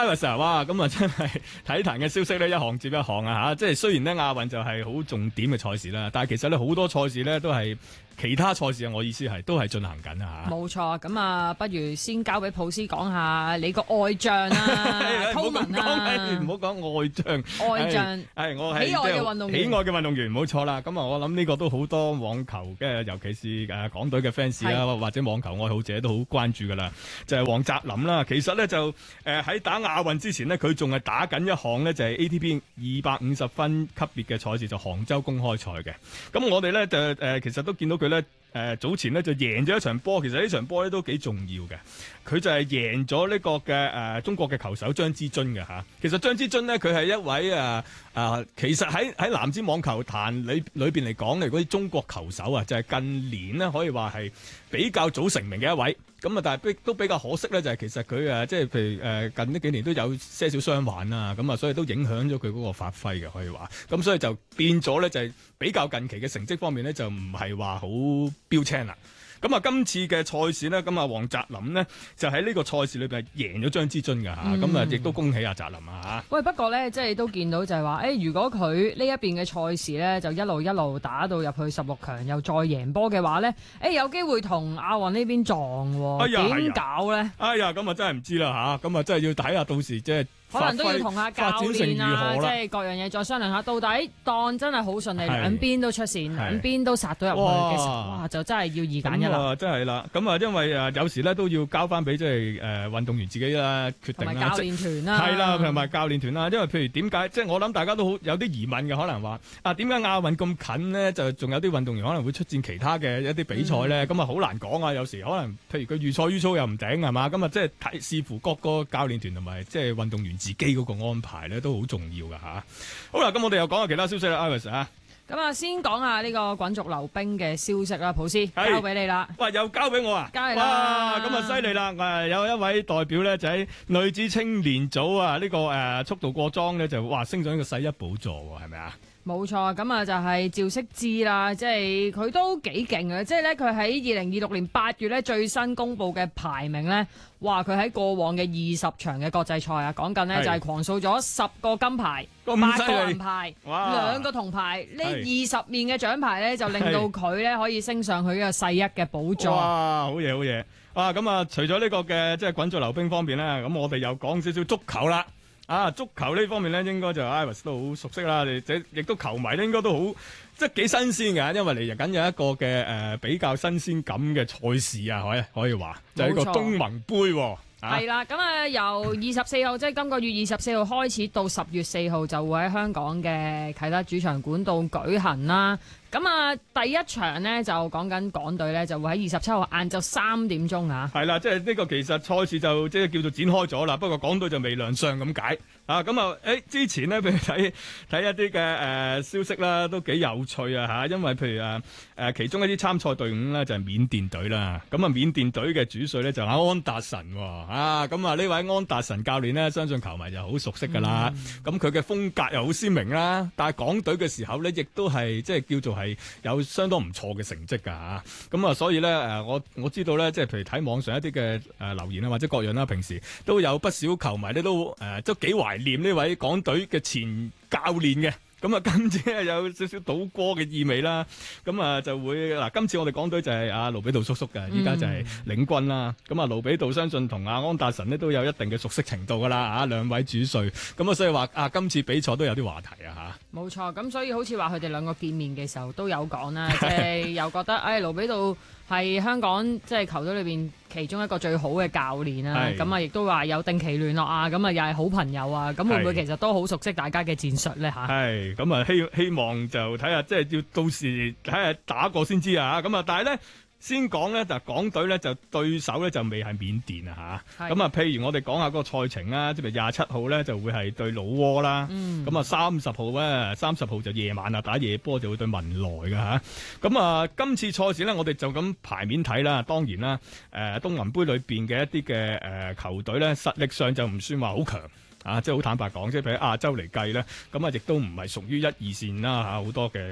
Iris 哇，咁啊真係體壇嘅消息咧，一項接一項啊吓，即係雖然咧亞運就係好重點嘅賽事啦，但係其實咧好多賽事咧都係其他賽事啊，我意思係都係進行緊啊吓。 冇錯，咁啊，不如先交俾普斯講下你個愛將啊， 唔好講愛將， 愛將係我係喜愛嘅運動員， 喜愛嘅運動員，冇錯啦。咁啊，我諗呢個都好多網球嘅，尤其是港隊嘅 fans 啦，或者網球愛好者都好關注噶啦，就係黃澤林啦。其實咧就喺打亞運之前呢，佢仲係打緊一項呢，就係 ATP 250分級別嘅賽事，就杭州公開賽嘅。咁我哋咧就其實都見到佢咧。早前咧就贏咗一場波，其實呢場波咧都幾重要嘅。佢就係贏咗呢個嘅中國嘅球手張之臻嘅嚇。其實張之臻呢，佢係一位其實喺男子網球壇裏邊嚟講咧，嗰啲中國球手啊，就係近年呢可以話係比較早成名嘅一位。咁啊，但係都比較可惜咧，就係其實佢即係譬如近呢幾年都有些少傷患啊，咁啊，所以都影響咗佢嗰個發揮嘅，可以話。咁所以就變咗咧，就係比較近期嘅成績方面咧，就唔係話好標青啦。咁啊，今次嘅賽事呢，咁啊，黃澤林呢，就喺呢個賽事裏邊贏咗張之臻㗎嚇，咁啊，亦都恭喜阿澤林啊嚇。 喂，不過呢，即係都見到就係話，如果佢呢一邊嘅賽事呢，就一路打到入去16強，又再贏波嘅話呢，有機會同亞運呢邊撞喎，點搞呢？ 哎呀，咁啊真係唔知啦嚇，咁啊真係要睇下到時即係。 可能都要同下教練啊，即係各樣嘢再商量下，到底當真係好順利，兩邊都出線，兩邊都殺到入去嘅時候，哇！就真係要二揀一啦。 真係啦，咁啊，因為有時咧都要交翻俾即係運動員自己啦決定啦， 同埋教練團啦， 係啦，同埋教練團啦。因為譬如點解，即係我諗大家都好有啲疑問嘅，可能話點解亞運咁近呢？就仲有啲運動員可能會出戰其他嘅一啲比賽咧，咁啊好難講啊。有時可能譬如佢預賽於操又唔頂係嘛，咁啊即係睇視乎各個教練團同埋即係運動員自己嗰個安排咧都好重要噶吓。好啦，咁我哋又講下其他消息啦 ，Iris 啊。 咁啊，先講下呢個滾軸溜冰嘅消息啦，普斯交俾你啦。 喂，又交俾我啊？ 交嚟啦！ 哇，咁啊犀利啦！有一位代表咧就喺女子青年組啊，呢個速度過莊咧就升上呢個世一寶座喎，係咪啊？ 冇錯，咁啊就係趙適智啦，即係佢都幾勁啊！即係咧，佢喺2026年8月咧最新公布嘅排名咧，哇！佢喺過往嘅20場嘅國際賽啊，講緊呢就係狂掃咗10個金牌、8個銀牌、2個銅牌，呢20面嘅獎牌咧就令到佢咧可以升上去呢個世一嘅寶座。 哇！好嘢好嘢！哇！咁啊，除咗呢個嘅即係滾軸溜冰方面咧，咁我哋又講少少足球啦。足球呢方面咧，應該就 Iris 都好熟悉啦。亦都球迷咧，應該都好即係幾新鮮嘅，因為嚟緊有一個嘅比較新鮮感嘅賽事啊，可以話就係呢個東盟杯。 係啦，咁由24號即係今個月24號開始到10月4號就會喺香港嘅啟德主場館度舉行啦。咁第一場呢，就講緊港隊呢，就會喺27號晏晝3點鐘啊。 係啦，即係呢個其實賽事就即係叫做展開咗啦，不過港隊就未亮相咁解啊。之前呢，譬如睇一啲嘅消息啦，都幾有趣啊嚇，因為譬如其中一啲參賽隊伍呢，就係緬甸隊啦。咁緬甸隊嘅主帥呢，就係安達臣喎。咁呢位安達臣教練呢，相信球迷就好熟悉㗎啦。咁佢嘅風格又好鮮明啦，但係港隊嘅時候呢，亦都係即係叫做係有相當唔錯嘅成績㗎嚇。咁所以咧我知道咧，即係譬如睇網上一啲嘅留言啊，或者各樣啦，平時都有不少球迷咧都幾懷念呢位港隊嘅前教練嘅。咁今次有少少倒戈嘅意味啦。咁就會今次我哋港隊就係阿盧比杜叔叔嘅，依家就係領軍啦。咁盧比杜相信同阿安達臣呢都有一定嘅熟悉程度㗎啦。兩位主帥，咁所以話今次比賽都有啲話題啊嚇。 冇錯，咁所以好似話佢哋兩個見面嘅時候都有講啦，即係又覺得盧比杜係香港即係球隊裏邊其中一個最好嘅教練啊。咁亦都話有定期聯絡啊，咁又係好朋友啊。咁會唔會其實都好熟悉大家嘅戰術咧嚇？ 係咁希望就睇下，即係要到時睇下打過先知啊。但係咧。先講咧，就港隊咧就對手咧就未係緬甸啊嚇。譬如我哋講下嗰個賽程啦，即係27號咧就會係對老撾啦。30號就夜晚啊打夜波就會對文萊㗎嚇。今次賽事咧我哋就咁排面睇啦。當然啦，東盟杯裏邊嘅一啲嘅球隊咧實力上就唔算話好強。即係好坦白講，即係譬如亞洲嚟計咧，亦都唔係屬於1、2線啦嚇，好多嘅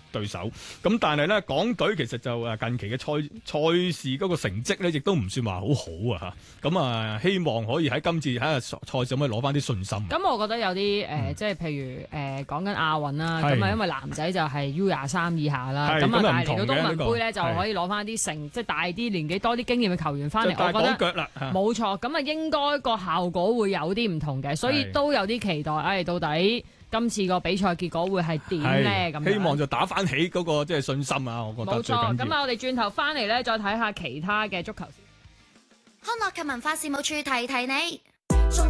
對手。咁但係咧，港隊其實就近期嘅賽事嗰個成績咧，亦都唔算話好好啊嚇。咁希望可以喺今次睇下賽事可以攞翻啲信心。 咁我覺得有啲即係譬如講緊亞運啦，咁因為男仔就係 U23以下啦，咁但係嚟到東盟杯咧就可以攞翻啲即係大啲年紀多啲經驗嘅球員翻嚟，我覺得冇錯。咁應該個效果會有啲唔同嘅，所以都有啲期待。到底今次個比賽結果會係點咧？咁希望就打翻起嗰個即係信心啊！我覺得最緊要。冇錯。 咁我哋轉頭翻嚟咧，再睇下其他嘅足球。 康樂及文化事務處提提你。